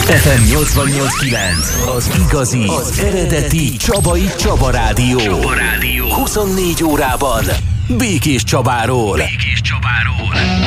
FM 88.9, az igazi, az eredeti Csaba Rádió. 24 órában Békés Csabáról.